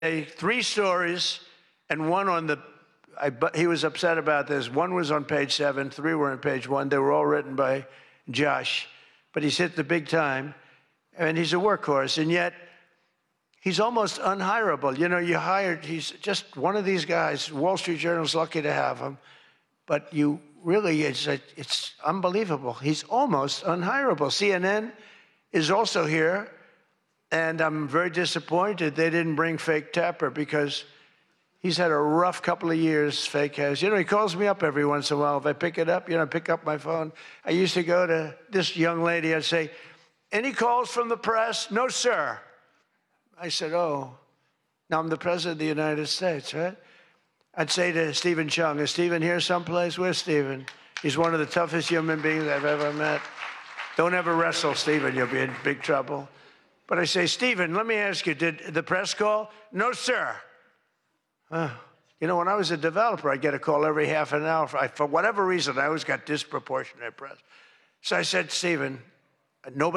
3 stories, and one on the, he was upset about this. One was on page 7, 3 were on page 1. They were all written by Josh, but he's hit the big time, and he's a workhorse, and yet he's almost unhireable. You know, he's just one of these guys. Wall Street Journal's lucky to have him, but you really, it's unbelievable. He's almost unhireable. CNN is also here, and I'm very disappointed they didn't bring Fake Tapper, because he's had a rough couple of years, Fake has. You know, he calls me up every once in a while. If I pick it up, pick up my phone. I used to go to this young lady. I'd say, "Any calls from the press?" "No, sir." I said, "Oh, now I'm the president of the United States, right?" I'd say to Stephen Chung, "Is Stephen here someplace?" "Where's Stephen?" "He's one of the toughest human beings I've ever met." "Don't ever wrestle Stephen, you'll be in big trouble." But I say, "Stephen, let me ask you, did the press call?" "No, sir." You know, when I was a developer, I'd get a call every half an hour. For whatever reason, I always got disproportionate press. So I said, "Stephen, nobody